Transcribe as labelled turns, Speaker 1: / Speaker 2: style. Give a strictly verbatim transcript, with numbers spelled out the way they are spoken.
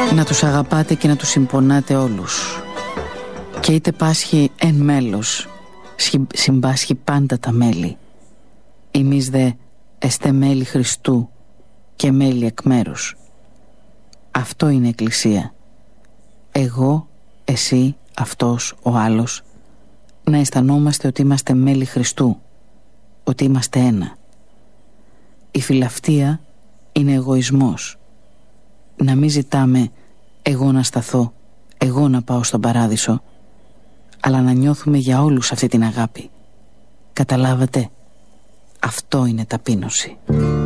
Speaker 1: Να τους αγαπάτε και να τους συμπονάτε όλους. Και είτε πάσχει εν μέλος, συμπάσχει πάντα τα μέλη. Εμείς δε εστε μέλη Χριστού και μέλη εκ μέρους. Αυτό είναι εκκλησία. Εγώ, εσύ, αυτός, ο άλλος. Να αισθανόμαστε ότι είμαστε μέλη Χριστού, ότι είμαστε ένα. Η φιλαυτία είναι εγωισμός. Να μην ζητάμε εγώ να σταθώ, εγώ να πάω στον παράδεισο, αλλά να νιώθουμε για όλους αυτή την αγάπη. Καταλάβατε? Αυτό είναι ταπείνωση.